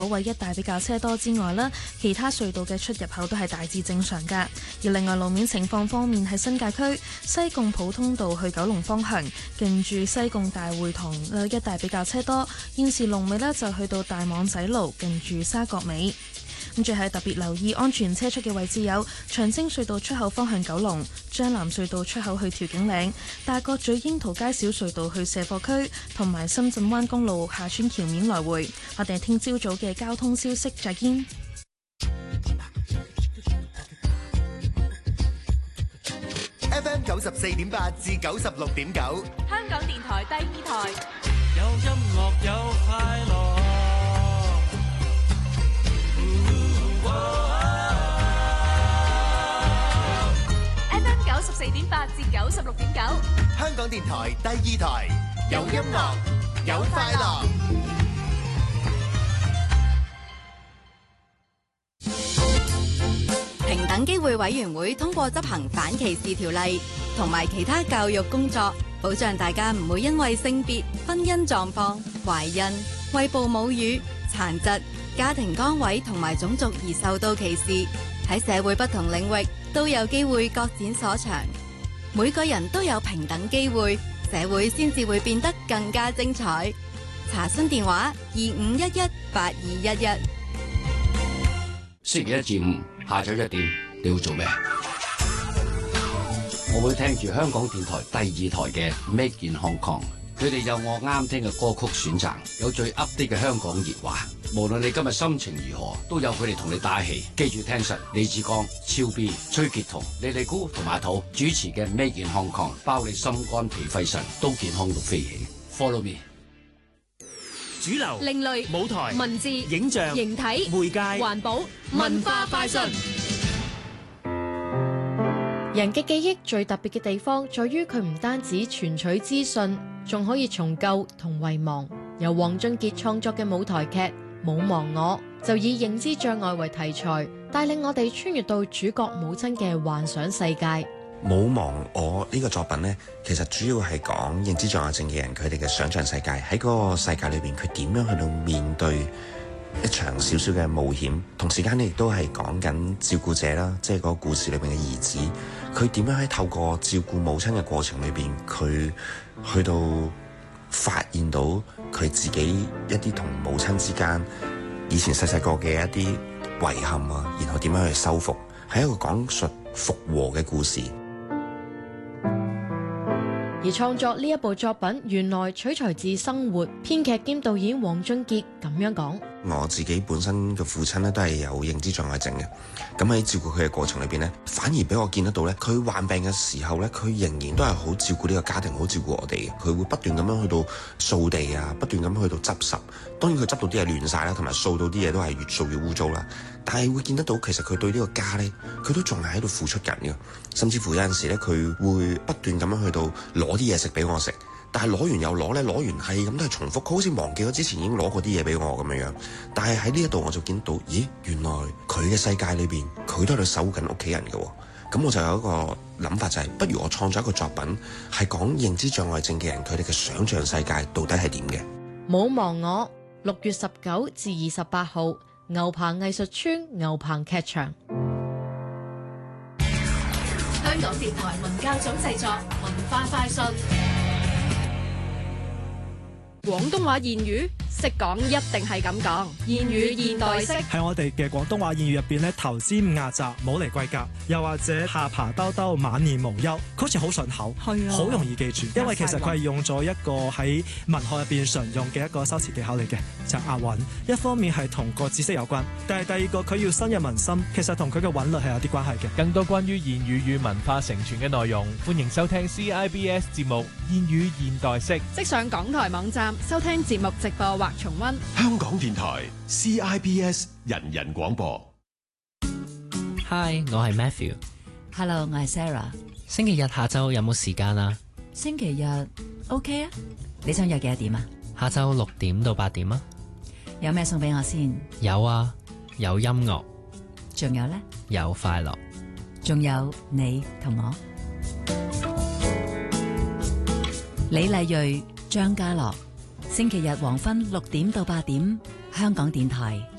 位一帶比較車多之外啦，其他隧道嘅出入口都係大致正常㗎。而另外路面情況方面，喺新界區西貢普通道去九龍方向，近住西貢大會堂一帶比較車多，現時龍尾呢就去到大網仔路近住沙角尾。咁最後特別留意安全車速嘅位置有長青隧道出口方向九龍、將藍隧道出口去調景嶺、大角咀櫻桃街小隧道去卸貨區，同埋深圳灣公路下村橋面來回。我哋聽朝早嘅交通消息再見。 FM 94.8至96.9， 香港電台第二台， 有音樂有快樂。 FM 94.8至96.9， 香港電台第二台，有音樂有快樂。 平等機會委員會通過執行反歧視條例同埋其他教育工作，保障大家唔會因為性別、婚姻狀況、懷孕、餵哺母乳、殘疾、家庭崗位同埋種族而受到歧視。喺社會不同領域都有機會各展所長，每個人都有平等機會，社會先至會變得更加精彩。查詢電話25118211。 星期一至五下晝1點，你要做咩？我會聽住香港電台第二台嘅 Make in Hong Kong， 佢哋有我啱聽嘅歌曲選擇，有最 update 嘅香港熱話。無論你今日心情如何，都有佢哋同你打氣。記住聽實李志剛、超 B、崔潔彤、李麗姑同埋阿土主持嘅 Make in Hong Kong， 包你心肝脾肺腎都健康到飛起。Follow me。 主流、 另類、 舞台、 文字、 影像、 形體、 媒介、 環保、文化快訊。 人嘅記憶最特別嘅地方，在於佢唔單止存取資訊，仲可以重構同遺忘。由黃俊傑創作嘅舞台劇《冇忘我》，就以認知障礙為題材，帶領我哋穿越到主角母親嘅幻想世界。 冇忘我呢個作品呢，其實主要係講認知障礙症嘅人佢哋嘅想像世界，喺嗰個世界裏邊佢點樣去到面對一場少少嘅冒險，同時間呢亦都係講緊照顧者啦，即係嗰個故事裏邊嘅兒子，佢點樣喺透過照顧母親嘅過程裏邊，佢去到發現到佢自己一啲同母親之間以前細細個嘅一啲遺憾啊，然後點樣去修復，係一個講述復和嘅故事。 而創作呢一部作品，原來取材自生活。編劇兼導演黃俊傑咁樣講： 我自己本身嘅父親咧都係有認知障礙症嘅，咁喺照顧佢嘅過程裏邊咧，反而俾我見得到咧，佢患病嘅時候咧，佢仍然都係好照顧呢個家庭，好照顧我哋嘅。佢會不斷咁樣去到掃地啊，不斷咁去到執拾。當然佢執到啲嘢亂晒啦，同埋掃到啲嘢都係越掃越污糟啦。但係會見得到，其實佢對呢個家咧，佢都仲係喺度付出緊嘅。甚至乎有陣時咧，佢會不斷咁樣去到攞啲嘢食俾我食。但係攞完又攞咧，攞完係咁都係重複，佢好似忘記咗之前已經攞過啲嘢俾我咁樣樣。但係喺呢一度我就見到，咦，原來佢嘅世界裏邊佢都喺度守緊屋企人嘅。咁我就有一個諗法就係，不如我創作一個作品，係講認知障礙症嘅人佢哋嘅想像世界到底係點嘅。 冇忘我，6月19至28號，牛棚藝術村牛棚劇場。 香港電台文教組製作，文化快訊。廣東話諺語識講一定係咁講，諺語現代式喺我哋嘅廣東話諺語入邊咧，頭尖壓閘冇嚟貴格，又或者下巴兜兜晚年無憂，好似好順口，係啊，好容易記住。因為其實佢係用咗一個喺文學入邊常用嘅一個修辭技巧嚟嘅，就係押韻。一方面係同個知識有關，但係第二個佢要深入民心，其實同佢嘅韻律係有啲關係嘅。 更多關於諺語與文化承傳嘅內容，歡迎收聽 CIBS 節目《諺語現代式》， 即上港台網站收聽節目直播或重溫。 香港電台 CIBS 人人廣播。 Hi， 我係 Matthew。Hello， 我係 Sarah。 星期日下晝有冇時間啊？ 星期日 OK 啊？你想約幾多點啊？ 下晝6點到8點啊。 有咩送俾我先？ 有啊，有音樂。 仲有呢？ 有快樂。 仲有你同我。李麗蕊、張家樂，星期日黃昏6點到8點， 香港電台